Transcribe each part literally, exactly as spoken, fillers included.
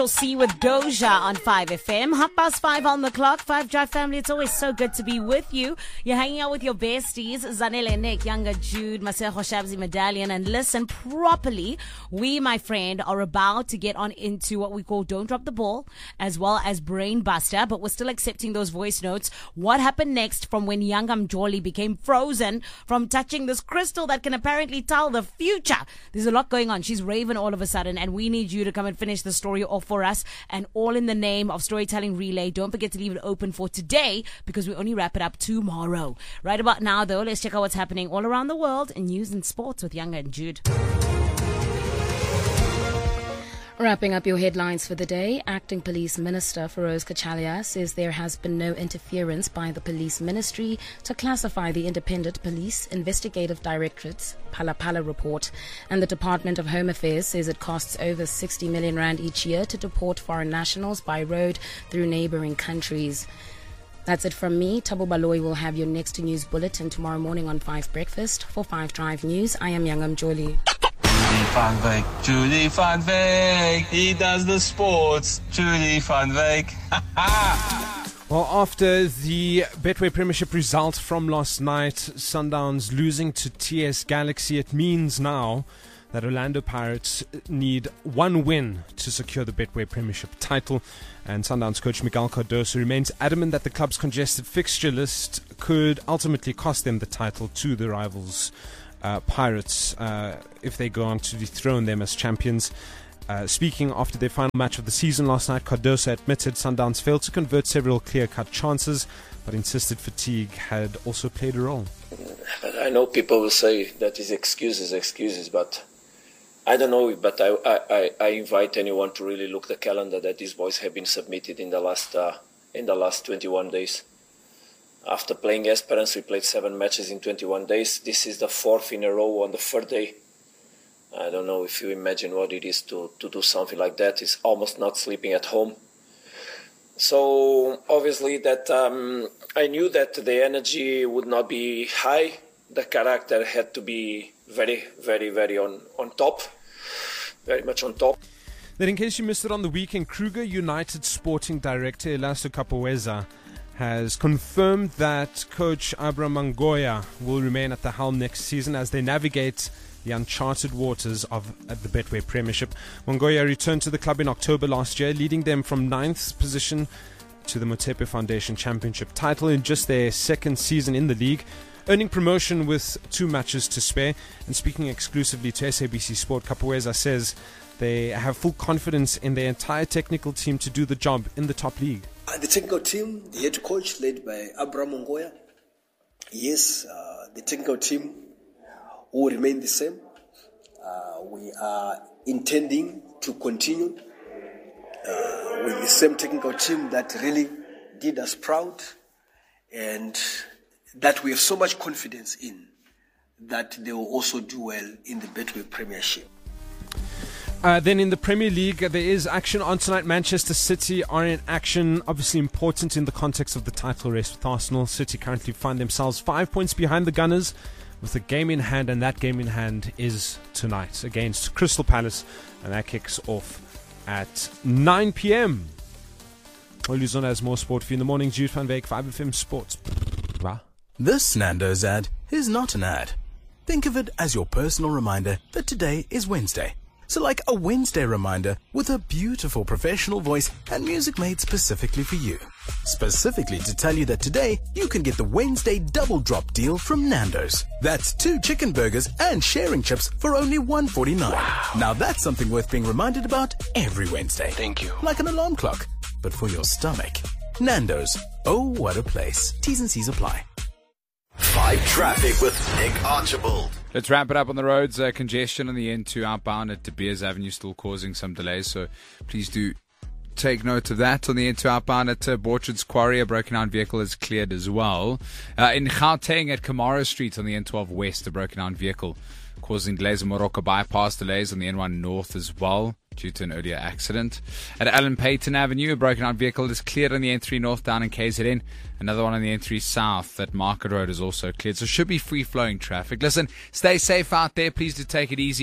We'll see you with Doja on five F M. Half past five on the clock. Five Drive family, it's always so good to be with you. You're hanging out with your besties, Zanele Nick, Younger Jude, Masejo Shabzi Medallion, and listen properly. We, my friend, are about to get on into what we call Don't Drop the Ball, as well as Brain Buster, but we're still accepting those voice notes. What happened next from when Younger Mjoli became frozen from touching this crystal that can apparently tell the future? There's a lot going on. She's raving all of a sudden, and we need you to come and finish the story off for us, and all in the name of Storytelling Relay. Don't forget to leave it open for today because we only wrap it up tomorrow. Right about now, though, let's check out what's happening all around the world in news and sports with Younger and Jude. Wrapping up your headlines for the day, Acting Police Minister Feroz Kachalia says there has been no interference by the police ministry to classify the Independent Police Investigative Directorate's Phala Phala report. And the Department of Home Affairs says it costs over sixty million rand each year to deport foreign nationals by road through neighboring countries. That's it from me. Tabo Baloy will have your next news bulletin tomorrow morning on five Breakfast. For five Drive News, I am Younger Mjoli. Julie van Wyk, Julie van Wyk, he does the sports, Julie van Wyk. Well, after the Betway Premiership result from last night, Sundowns losing to T S Galaxy, it means now that Orlando Pirates need one win to secure the Betway Premiership title. And Sundowns coach Miguel Cardoso remains adamant that the club's congested fixture list could ultimately cost them the title to the rivals Uh, Pirates uh, if they go on to dethrone them as champions. Uh, speaking after their final match of the season last night, Cardoso admitted Sundowns failed to convert several clear-cut chances, but insisted fatigue had also played a role. I know people will say that is excuses, excuses, but I don't know. But I, I, I invite anyone to really look the calendar that these boys have been submitted in the last uh, in the last twenty-one days. After playing Esperance, we played seven matches in twenty-one days. This is the fourth in a row on the third day. I don't know if you imagine what it is to, to do something like that. It's almost not sleeping at home. So obviously that um, I knew that the energy would not be high. The character had to be very, very, very on, on top. Very much on top. Then in case you missed it on the weekend, Kruger United Sporting Director Elasto Kapoweza has confirmed that coach Abraham Mangoya will remain at the helm next season as they navigate the uncharted waters of the Betway Premiership. Mangoya returned to the club in October last year, leading them from ninth position to the Motepe Foundation Championship title in just their second season in the league, earning promotion with two matches to spare. And speaking exclusively to S A B C Sport, Kapoweza says they have full confidence in their entire technical team to do the job in the top league. Uh, the technical team, the head coach led by Abraham Mangoya. Yes, uh, the technical team will remain the same. Uh, we are intending to continue uh, with the same technical team that really did us proud and that we have so much confidence in that they will also do well in the Betway Premiership. Uh, then in the Premier League, there is action on tonight. Manchester City are in action, obviously important in the context of the title race with Arsenal. City currently find themselves five points behind the Gunners with a game in hand, and that game in hand is tonight against Crystal Palace, and that kicks off at nine p.m. Oluzona has more sport for you in the morning. Jude van Wyk, five F M Sports. This Nando's ad is not an ad. Think of it as your personal reminder that today is Wednesday. So like a Wednesday reminder with a beautiful professional voice and music made specifically for you. Specifically to tell you that today you can get the Wednesday double drop deal from Nando's. That's two chicken burgers and sharing chips for only one forty-nine. Wow. Now that's something worth being reminded about every Wednesday. Thank you. Like an alarm clock, but for your stomach. Nando's. Oh, what a place. T's and C's apply. Five Traffic with Nick Archibald. Let's wrap it up on the roads. Uh, congestion on the N two outbound at De Beers Avenue still causing some delays, so please do take note of that. On the N two outbound at uh, Borchard's Quarry, a broken down vehicle is cleared as well. Uh, in Gauteng at Kamara Street on the N twelve West, a broken down vehicle causing delays. Morocco bypass delays on the N one North as well due to an earlier accident. At Allen Payton Avenue, a broken down vehicle is cleared on the N three North down in K Z N. Another one on the N three South at Market Road is also cleared. So should be free-flowing traffic. Listen, stay safe out there. Please do take it easy. For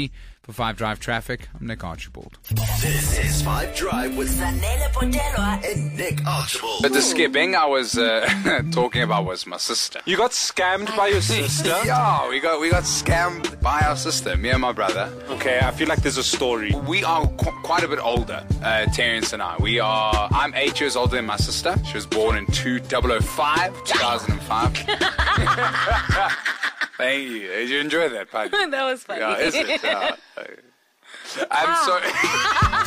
For Five Drive Traffic, I'm Nick Archibald. This is Five Drive with Zanele Potelwa and Nick Archibald. But the skipping I was uh, talking about was my sister. You got scammed by your sister? Yeah, we got we got scammed by our sister, me and my brother. Okay, I feel like there's a story. We are qu- quite a bit older, uh, Terrence and I. We are. I'm eight years older than my sister. She was born in two thousand five. Thank you. Did you enjoy that, Paddy? That was funny. Yeah, is it? Yeah. I'm sorry.